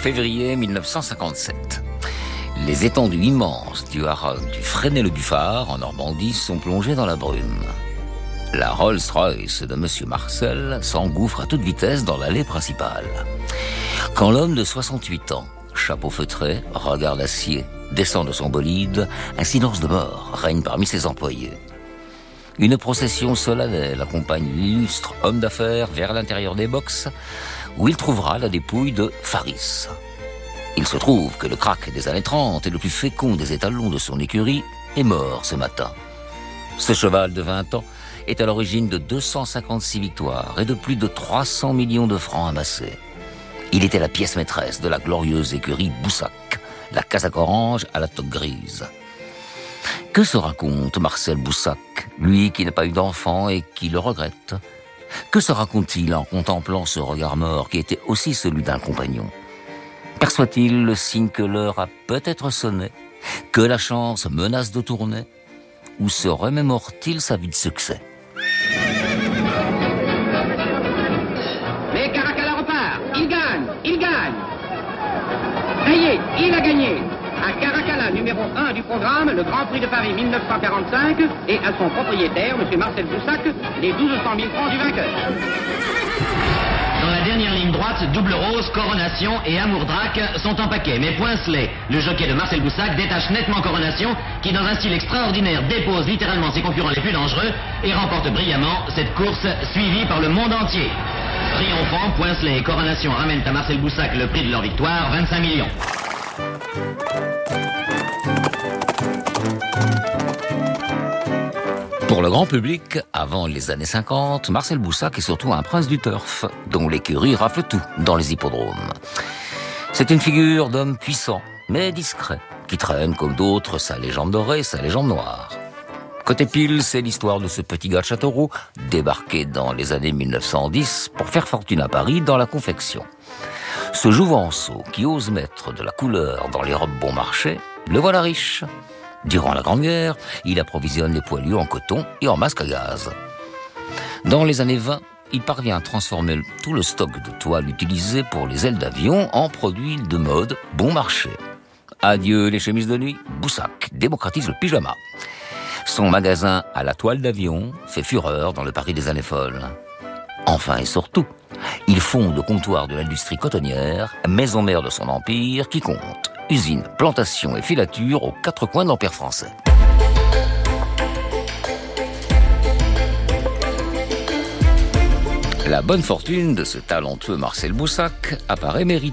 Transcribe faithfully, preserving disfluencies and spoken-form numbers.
février mille neuf cent cinquante-sept. Les étendues immenses du haras du Fresnay-le-Bufard, en Normandie, sont plongées dans la brume. La Rolls-Royce de Monsieur Marcel s'engouffre à toute vitesse dans l'allée principale. Quand l'homme de soixante-huit ans, chapeau feutré, regard d'acier, descend de son bolide, un silence de mort règne parmi ses employés. Une procession solennelle accompagne l'illustre homme d'affaires vers l'intérieur des boxes, où il trouvera la dépouille de Faris. Il se trouve que le crack des années trente et le plus fécond des étalons de son écurie est mort ce matin. Ce cheval de vingt ans est à l'origine de deux cent cinquante-six victoires et de plus de trois cents millions de francs amassés. Il était la pièce maîtresse de la glorieuse écurie Boussac, la casaque orange à la toque grise. Que se raconte Marcel Boussac, lui qui n'a pas eu d'enfant et qui le regrette? Que se raconte-t-il en contemplant ce regard mort qui était aussi celui d'un compagnon? Perçoit-il le signe que l'heure a peut-être sonné, que la chance menace de tourner? Ou se remémore-t-il sa vie de succès? Mais Caracalla repart. Il gagne. Il gagne. Ça y est, il a gagné. À Caracalla, numéro un du programme, le Grand Prix de Paris mille neuf cent quarante-cinq, et à son propriétaire, M. Marcel Boussac, les douze cent mille francs du vainqueur. Dans la dernière ligne droite, Double Rose, Coronation et Amour Drac sont en paquet. Mais Poincelet, le jockey de Marcel Boussac, détache nettement Coronation, qui dans un style extraordinaire dépose littéralement ses concurrents les plus dangereux et remporte brillamment cette course suivie par le monde entier. Triomphant, Poincelet et Coronation ramènent à Marcel Boussac le prix de leur victoire, vingt-cinq millions. Pour le grand public, avant les années cinquante, Marcel Boussac est surtout un prince du turf, dont l'écurie rafle tout dans les hippodromes. C'est une figure d'homme puissant, mais discret, qui traîne comme d'autres sa légende dorée, sa légende noire. Côté pile, c'est l'histoire de ce petit gars de Châteauroux, débarqué dans les années mille neuf cent dix pour faire fortune à Paris dans la confection. Ce jouvenceau qui ose mettre de la couleur dans les robes bon marché, le voilà riche. Durant la Grande Guerre, il approvisionne les poilus en coton et en masque à gaz. Dans les années vingt, il parvient à transformer tout le stock de toile utilisé pour les ailes d'avion en produits de mode bon marché. Adieu les chemises de nuit, Boussac démocratise le pyjama. Son magasin à la toile d'avion fait fureur dans le Paris des années folles. Enfin et surtout, il fonde le comptoir de l'industrie cotonnière, maison mère de son empire, qui compte usines, plantations et filatures aux quatre coins de l'Empire français. La bonne fortune de ce talentueux Marcel Boussac apparaît méritée.